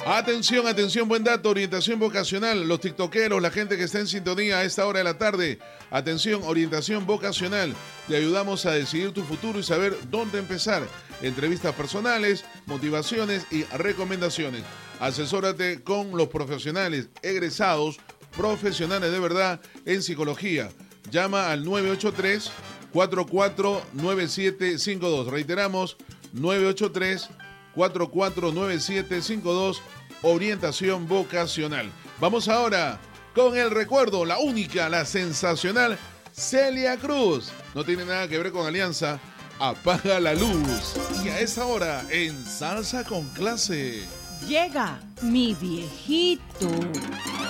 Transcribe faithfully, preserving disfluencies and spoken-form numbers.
Atención, atención, buen dato, orientación vocacional, los tiktokeros, la gente que está en sintonía a esta hora de la tarde. Atención, orientación vocacional, te ayudamos a decidir tu futuro y saber dónde empezar. Entrevistas personales, motivaciones y recomendaciones. Asesórate con los profesionales egresados, profesionales de verdad en psicología. Llama al nueve ocho tres, cuatro cuatro nueve siete cinco dos. Reiteramos, nueve ocho tres, cuatro cuatro nueve siete cinco dos, orientación vocacional. Vamos ahora con el recuerdo, la única, la sensacional Celia Cruz. No tiene nada que ver con Alianza. Apaga la luz. Y a esa hora, en Salsa con Clase, llega mi viejito.